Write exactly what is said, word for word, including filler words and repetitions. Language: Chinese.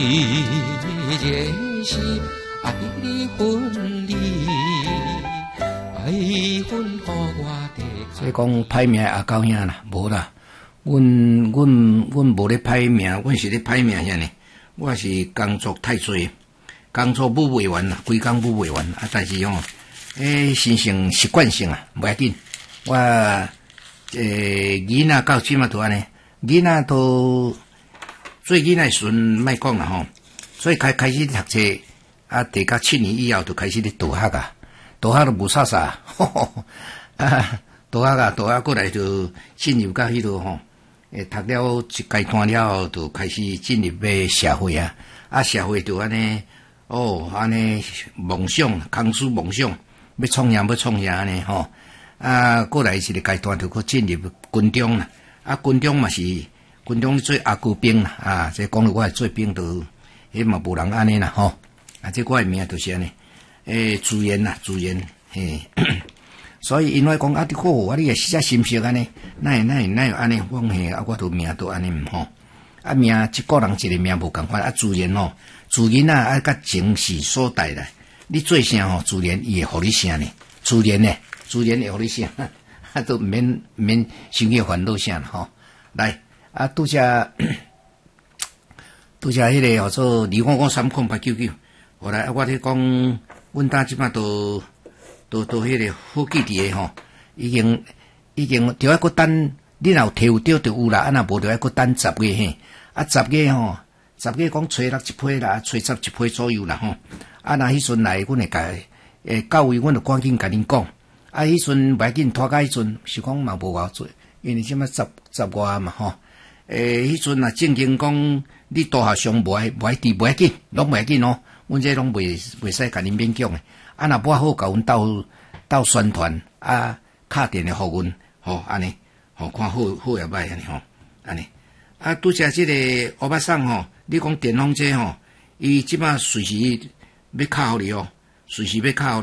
这是爱的婚礼，爱婚予我的。 所以讲歹命也高兄啦，无啦。阮阮阮无咧歹命，阮是咧歹命遐呢。我是工作太多，工作不未完啦，规工不未完啊！但是吼，诶，形成习惯性啊，袂要紧。我诶囡仔到即嘛都安尼，囡仔都做囡仔时阵莫讲啦吼，所以开开始读册啊，第甲七年以后就开始咧读学啊，读学都无啥啥，吼吼啊，读学啊，读学过来就进入到迄落吼。诶，读了一阶段了后，就开始进入要社会啊！啊，社会就安尼，哦，安尼梦想，康师梦想，要创业，要创业安尼吼。啊，过来一个阶段就去进入军中啦。啊，军中嘛是军中做阿舅兵啦。啊，这讲了我做兵都，迄嘛无人安尼啦吼。啊，这我的名就是安尼。诶，自然啦，自然嘿。所以因为讲啊，你好，我你也实在心实安尼，哪会哪会哪有安尼放下啊？我都命都安尼毋好。啊命一个人一个命无共款啊，自然吼，自然啊啊甲情绪所带来，你做啥吼，自然伊会互你啥呢？自然呢，自然会互你啥，啊都免免想去烦恼啥啦吼。来啊，拄则拄则迄个叫做二五五三空八九九，后来啊，我咧讲，阮搭即摆都。都都迄个好记伫诶吼，已经已经着爱搁等，你若有摕有着就有啦，啊若无着爱搁等十月嘿，啊十月吼，十月讲初六一批啦，初十一批左右啦吼，啊若迄阵来，阮会甲诶到位，阮就赶紧甲恁讲，啊迄阵袂要紧拖到迄阵，是讲嘛无偌做，因为即摆十十外嘛吼，诶迄阵若正经讲你大学上无爱无爱滴无要紧，拢袂要紧哦，阮这拢袂袂使甲恁勉强诶。啊，若不好，甲阮斗斗宣传啊，敲电话互阮，吼安尼，吼看好好也歹安尼吼，安尼啊，拄则即个欧巴桑吼，你讲电风车吼，伊即摆随时要敲互你哦，随时要敲。